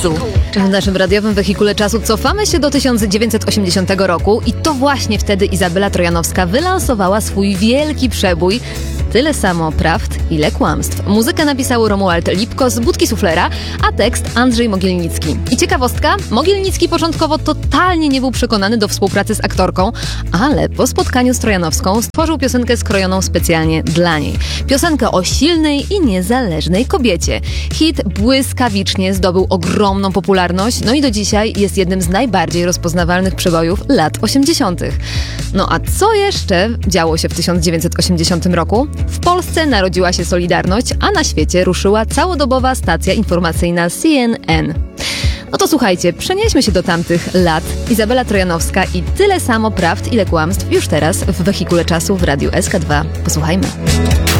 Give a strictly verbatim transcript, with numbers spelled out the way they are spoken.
Czasu. W naszym radiowym wehikule czasu cofamy się do tysiąc dziewięćset osiemdziesiątego roku i to właśnie wtedy Izabela Trojanowska wylansowała swój wielki przebój Tyle samo prawd, ile kłamstw. Muzykę napisał Romuald Lipko z Budki Suflera, a tekst Andrzej Mogielnicki. I ciekawostka, Mogielnicki początkowo totalnie nie był przekonany do współpracy z aktorką, ale po spotkaniu z Trojanowską stworzył piosenkę skrojoną specjalnie dla niej. Piosenkę o silnej i niezależnej kobiecie. Hit błyskawicznie zdobył ogromną popularność, no i do dzisiaj jest jednym z najbardziej rozpoznawalnych przebojów lat osiemdziesiątych. No a co jeszcze działo się w tysiąc dziewięćset osiemdziesiątym roku? W Polsce narodziła się Solidarność, a na świecie ruszyła całodobowa stacja informacyjna C N N. No to słuchajcie, przenieśmy się do tamtych lat. Izabela Trojanowska i Tyle samo prawd, ile kłamstw już teraz w wehikule czasu w Radiu S K dwa. Posłuchajmy.